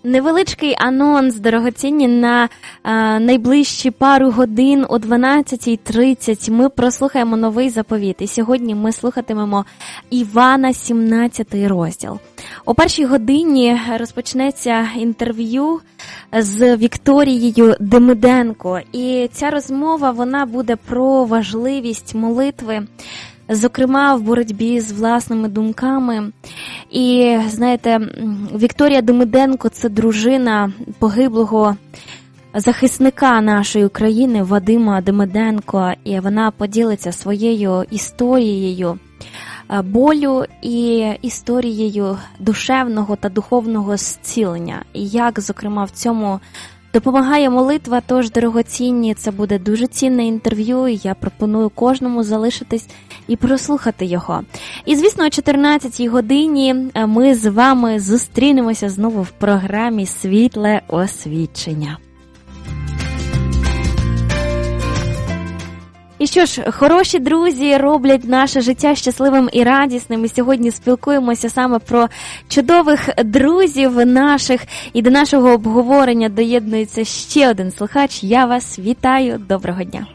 Невеличкий анонс, дорогоцінні, на найближчі пару годин о 12:30 ми прослухаємо новий заповіт. І сьогодні ми слухатимемо Івана, 17 розділ. О першій годині розпочнеться інтерв'ю з Вікторією Демиденко. І ця розмова, вона буде про важливість молитви, зокрема в боротьбі з власними думками. І, знаєте, Вікторія Демиденко – це дружина погиблого захисника нашої України Вадима Демиденко. І вона поділиться своєю історією болю і історією душевного та духовного зцілення. І як, зокрема, в цьому допомагає молитва. Тож, дорогоцінні, це буде дуже цінне інтерв'ю, і я пропоную кожному залишитись і прослухати його. І, звісно, о 14-й годині ми з вами зустрінемося знову в програмі «Світле освічення». І що ж, хороші друзі роблять наше життя щасливим і радісним. І сьогодні спілкуємося саме про чудових друзів наших. І до нашого обговорення доєднується ще один слухач. Я вас вітаю. Доброго дня.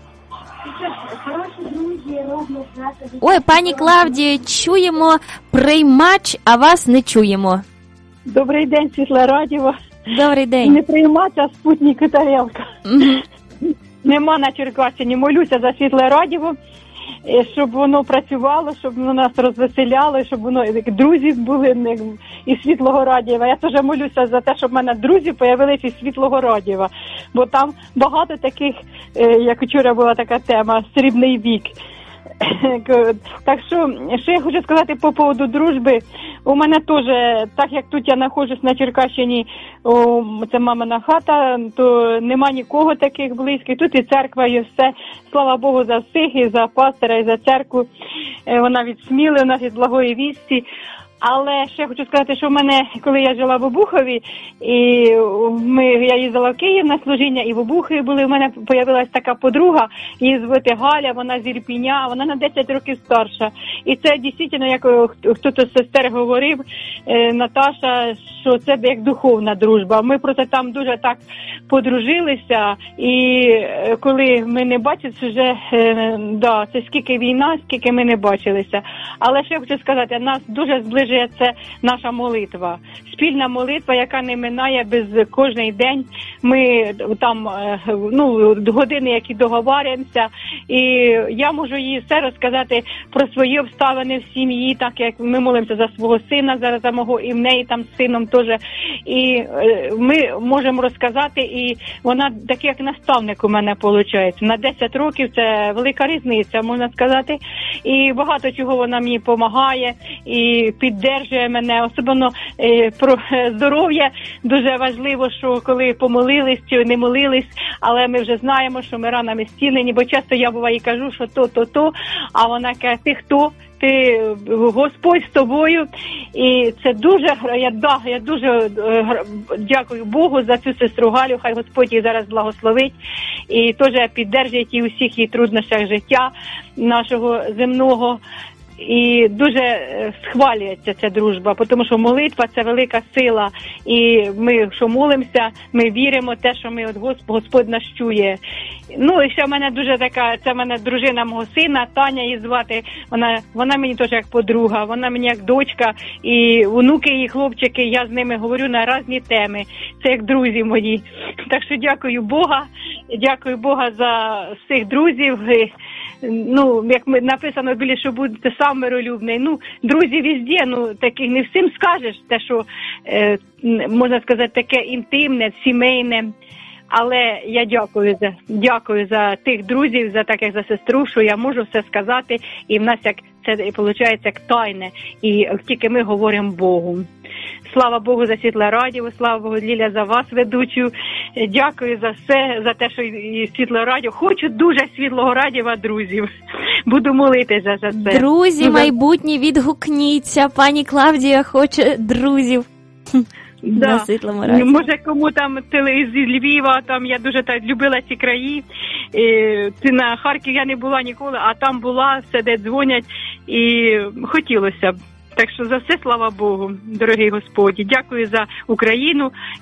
Ой, пані Клавдію, чуємо приймач, а вас не чуємо. Добрий день, Світле Радіво. Добрий день. Не приймач, а спутник і тарелка. Нема на Черкащині. Молюся за Світле Радіво, щоб воно працювало, щоб воно нас розвеселяло, щоб воно друзі були із Світлого Радіва. Я теж молюся за те, щоб в мене друзі з'явилися із Світлого Радіва. Бо там багато таких, як вчора була така тема, «Срібний вік». Так що, ще я хочу сказати по поводу дружби. У мене теж, так як тут я знаходжусь на Черкащині, це мамина хата, то нема нікого таких близьких. Тут і церква, і все. Слава Богу за всіх, і за пастора, і за церкву. Вона від Сміли, вона від Благої Вісті. Але ще хочу сказати, що в мене, коли я жила в Обухові, і я їздила в Київ на служіння, і в Обухові були, в мене з'явилася така подруга, її звати Галя, вона з Ірпіня, вона на 10 років старша. І це дійсно, як хтось з сестер говорив, Наташа, що це як духовна дружба. Ми просто там дуже так подружилися, і коли ми не бачилися, вже, це скільки війна, скільки ми не бачилися. Але ще хочу сказати, нас дуже зближує це наша молитва. Спільна молитва, яка не минає без кожний день. Ми там, години, які договорюємося. І я можу їй все розказати про свої обставини в сім'ї, так як ми молимося за свого сина, зараз за мого, і в неї там з сином теж. І ми можемо розказати, і вона так як наставник у мене виходить. На 10 років це велика різниця, можна сказати. І багато чого вона мені допомагає, і піддержує мене, особливо про здоров'я. Дуже важливо, що коли помолились чи не молились, але ми вже знаємо, що ми ранами зцілені, бо часто я буває кажу, що то, а вона каже, ти хто? Ти Господь з тобою. І це дуже, я дуже дякую Богу за цю сестру Галю, хай Господь її зараз благословить і теж піддержить її у всіх її труднощах життя нашого земного. І дуже схвалюється ця дружба, тому що молитва – це велика сила. І ми, що молимося, ми віримо в те, що ми Господь нас чує. Ну, і ще в мене дуже така, це в мене дружина мого сина, Таня її звати. Вона мені теж як подруга, вона мені як дочка. І внуки і хлопчики, я з ними говорю на різні теми. Це як друзі мої. Так що дякую Бога за всіх друзів. Ну, як написано біля, що будете сам миролюбний. Ну, друзі везде, таких не всім скажеш, те, що, можна сказати, таке інтимне, сімейне. Але я дякую за тих друзів, за так як за сестру, що я можу все сказати, і в нас як це виходить як тайне, і тільки ми говоримо Богу. Слава Богу за Світле Радіо, слава Богу, Ліля, за вас, ведучу. Дякую за все, за те, що і Світле Радіо. Хочу дуже Світлого Радіва друзів. Буду молитися за це. Друзі, майбутні, відгукніться. Пані Клавдія хоче друзів. На Світлому Радіо. Може, кому там з Львова, там я дуже так любила ці краї. На Харків я не була ніколи, а там була, все де дзвонять, і хотілося б. Так що за все, слава Богу, дорогий Господі. Дякую за Україну.